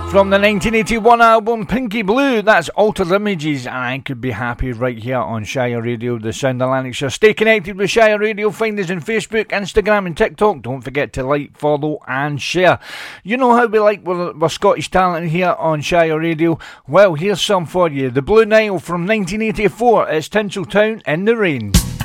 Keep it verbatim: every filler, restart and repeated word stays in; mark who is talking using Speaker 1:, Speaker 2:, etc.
Speaker 1: From the nineteen eighty-one album Pinky Blue, that's Altered Images, and I Could Be Happy, right here on Shire Radio, the Sound of Lanarkshire. Stay connected with Shire Radio, find us on Facebook, Instagram and TikTok. Don't forget to like, follow and share. You know how we like we're, we're Scottish talent here on Shire Radio? Well, here's some for you. The Blue Nile from nineteen eighty-four, it's Tinseltown in the Rain.